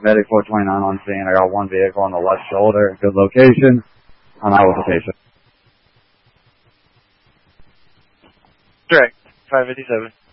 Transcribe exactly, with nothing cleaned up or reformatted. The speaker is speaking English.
Medic four twenty-nine on scene. I got one vehicle on the left shoulder. Good location. I'm out with the patient. Direct. five fifty-seven.